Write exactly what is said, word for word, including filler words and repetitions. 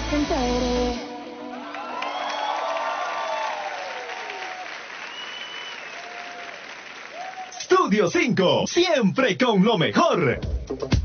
se entere. Estudio cinco, siempre con lo mejor.